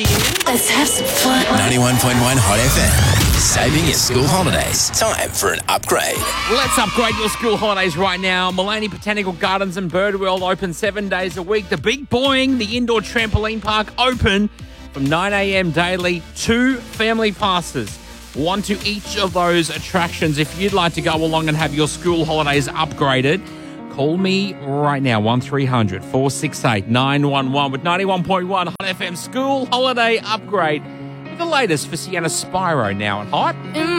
Let's have some fun. 91.1 Hot FM. Saving your school holidays. Time for an upgrade. Let's upgrade your school holidays right now. Mullaney Botanical Gardens and Bird World open 7 days a week. The Big Boing, the indoor trampoline park, open from 9 a.m. daily. 2 family passes. One to each of those attractions. If you'd like to go along and have your school holidays upgraded, call me right now, 1300 468 911 with 91.1 Hot FM school holiday upgrade. With the latest for Sienna Spyro now at Hot.